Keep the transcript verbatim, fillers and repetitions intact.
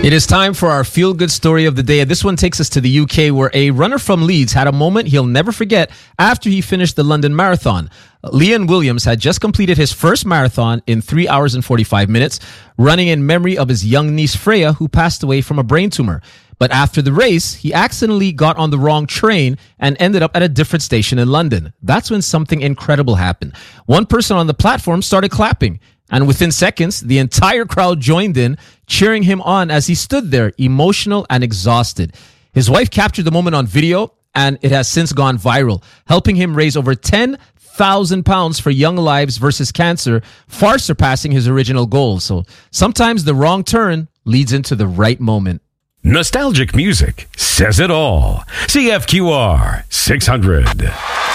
It is time for our feel-good story of the day. This one takes us to the U K, where a runner from Leeds had a moment he'll never forget after he finished the London Marathon. Leon Williams had just completed his first marathon in three hours and forty-five minutes, running in memory of his young niece Freya, who passed away from a brain tumor. But after the race, he accidentally got on the wrong train and ended up at a different station in London. That's when something incredible happened. One person on the platform started clapping, and within seconds, the entire crowd joined in, cheering him on as he stood there, emotional and exhausted. His wife captured the moment on video, and it has since gone viral, helping him raise over ten thousand pounds for Young Lives versus Cancer, far surpassing his original goal. So sometimes the wrong turn leads into the right moment. Nostalgic music says it all. C F Q R six hundred.